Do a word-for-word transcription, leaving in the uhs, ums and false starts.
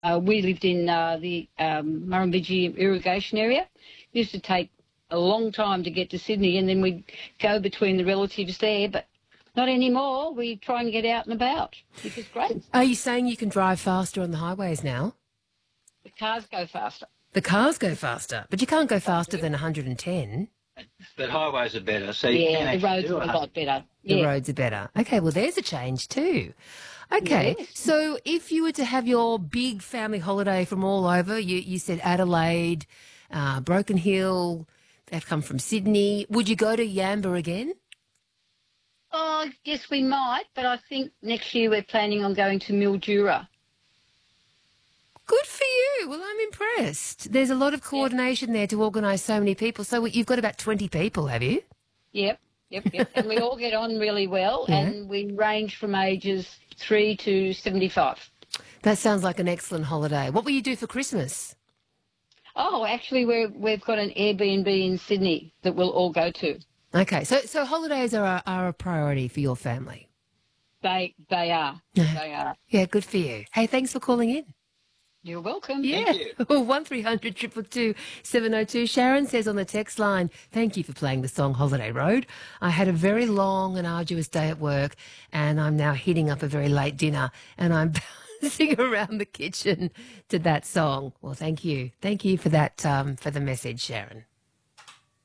Uh, we lived in uh, the um, Murrumbidgee irrigation area. It used to take a long time to get to Sydney, and then we'd go between the relatives there, but not anymore. We try and get out and about, which is great. Are you saying you can drive faster on the highways now? The cars go faster. The cars go faster, but you can't go faster than one hundred and ten. But highways are better, so you can Yeah, the actually roads do are a it. lot better. The Yeah. roads are better. Okay, well, there's a change too. Okay, Yes. so if you were to have your big family holiday from all over, you, you said Adelaide, uh, Broken Hill, they've come from Sydney, would you go to Yamba again? Oh, yes, we might, but I think next year we're planning on going to Mildura. Good for you. Well, I'm impressed. There's a lot of coordination there to organise so many people. So you've got about twenty people, have you? Yep, yep, yep. And we all get on really well, Yeah. and we range from ages three to seventy-five. That sounds like an excellent holiday. What will you do for Christmas? Oh, actually, we're, we've got an Airbnb in Sydney that we'll all go to. Okay, so so holidays are a, are a priority for your family. They they are. They are. Yeah, good for you. Hey, thanks for calling in. You're welcome. Yeah. one three hundred two two two seven oh two. Sharon says on the text line, thank you for playing the song Holiday Road. I had a very long and arduous day at work, and I'm now heating up a very late dinner, and I'm bouncing around the kitchen to that song. Well, thank you. Thank you for that, um, for the message, Sharon.